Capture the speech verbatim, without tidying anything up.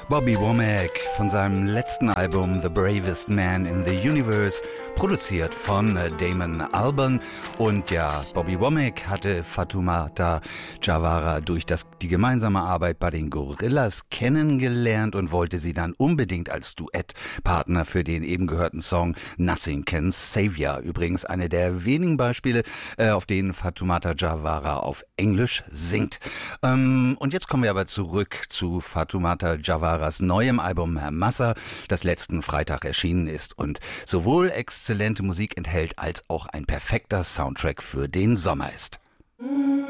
Bobby Womack von seinem letzten Album The Bravest Man in the Universe, produziert von Damon Albarn. Und ja, Bobby Womack hatte Fatoumata Diawara durch das, die gemeinsame Arbeit bei den Gorillaz kennengelernt und wollte sie dann unbedingt als Duettpartner für den eben gehörten Song Nothing Can Save Ya. Übrigens eine der wenigen Beispiele, äh, auf denen Fatoumata Diawara auf Englisch singt. Ähm, und jetzt kommen wir aber zurück zu Fatoumata Diawaras neuem Album Massa, das letzten Freitag erschienen ist und sowohl exzellente Musik enthält, als auch ein perfekter Soundtrack für den Sommer ist.